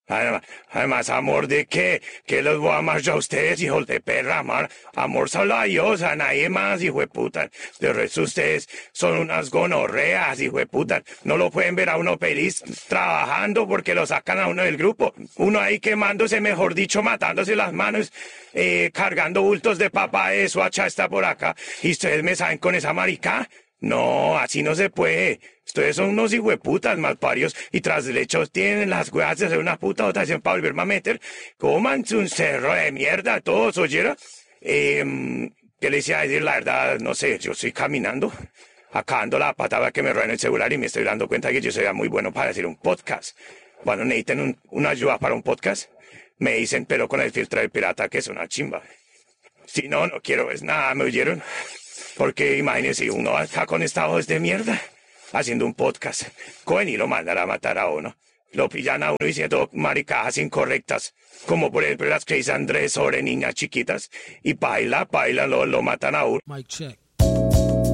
Además, ¿amor de qué? ¿Qué los voy a amar yo a ustedes, hijos de perra, amar? Amor solo a Dios, a nadie más, hijo de puta. De resto ustedes son unas gonorreas, hijo de puta. No lo pueden ver a uno feliz trabajando porque lo sacan a uno del grupo. Uno ahí quemándose, mejor dicho, matándose las manos, cargando bultos de papa, eso, hacha está por acá. ¿Y ustedes me saben con esa marica? No, así no se puede. Ustedes son unos hijueputas malparios y tras del hecho tienen las huevas de hacer una puta votación para volverme a meter. Cómanse un cerro de mierda todos, ¿oyeron? ¿Qué les iba a decir? La verdad, no sé, yo estoy caminando, acabando la patada que me roban el celular y me estoy dando cuenta que yo sería muy bueno para hacer un podcast. Bueno, necesitan una ayuda para un podcast. Me dicen, pero con el filtro del pirata que es una chimba. Si no, no quiero es nada, ¿me oyeron? Porque imagínense, uno acá con esta voz de mierda, haciendo un podcast, cogen y lo mandan a matar a uno. Lo pillan a uno diciendo maricadas incorrectas, como por ejemplo las que dice Andrés sobre niñas chiquitas, y paila, lo matan a uno. Mic check.